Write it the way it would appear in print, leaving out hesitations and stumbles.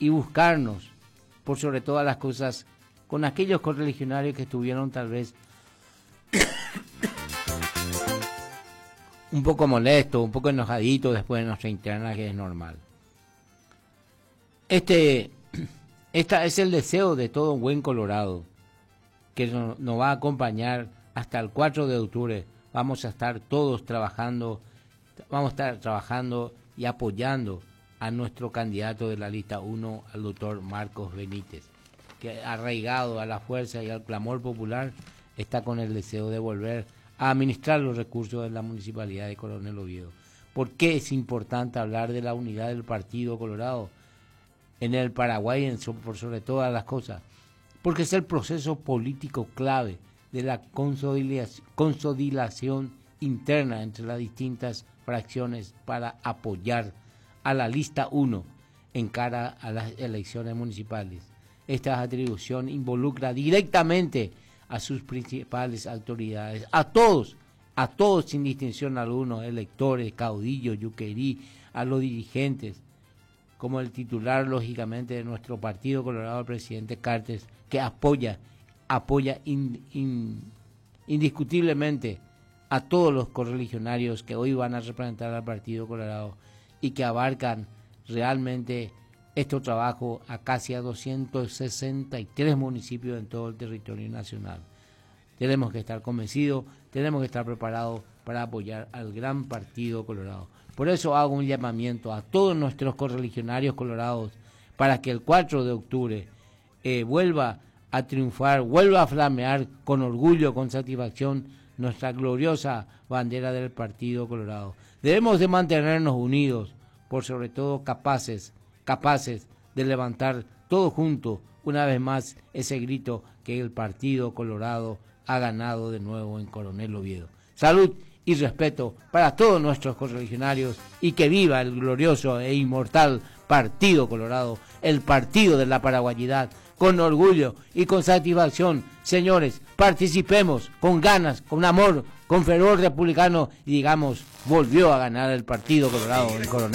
y buscarnos, por sobre todas las cosas, con aquellos correligionarios que estuvieron tal vez un poco molestos, un poco enojaditos después de nuestra interna, que es normal. Esta es el deseo de todo buen colorado, que nos va a acompañar hasta el 4 de octubre. Vamos a estar todos trabajando, y apoyando a nuestro candidato de la lista 1, al doctor Marcos Benítez, que arraigado a la fuerza y al clamor popular, está con el deseo de volver a administrar los recursos de la Municipalidad de Coronel Oviedo. ¿Por qué es importante hablar de la unidad del Partido Colorado en el Paraguay, por sobre todas las cosas? Porque es el proceso político clave de la consolidación interna entre las distintas fracciones para apoyar a la lista 1 en cara a las elecciones municipales. Esta atribución involucra directamente a sus principales autoridades, a todos sin distinción alguna, electores, caudillos, yuquerí, a los dirigentes, como el titular, lógicamente, de nuestro Partido Colorado, el presidente Cartes, que apoya indiscutiblemente a todos los correligionarios que hoy van a representar al Partido Colorado y que abarcan realmente este trabajo a casi a 263 municipios en todo el territorio nacional. Tenemos que estar convencidos, tenemos que estar preparados para apoyar al gran Partido Colorado. Por eso hago un llamamiento a todos nuestros correligionarios colorados para que el 4 de octubre vuelva a triunfar, vuelva a flamear con orgullo, con satisfacción, nuestra gloriosa bandera del Partido Colorado. Debemos de mantenernos unidos, por sobre todo capaces de levantar todos juntos una vez más ese grito que el Partido Colorado ha ganado de nuevo en Coronel Oviedo. Salud y respeto para todos nuestros correligionarios y que viva el glorioso e inmortal Partido Colorado, el partido de la paraguayidad, con orgullo y con satisfacción. Señores, participemos con ganas, con amor, con fervor republicano y digamos, volvió a ganar el Partido Colorado en Coronel.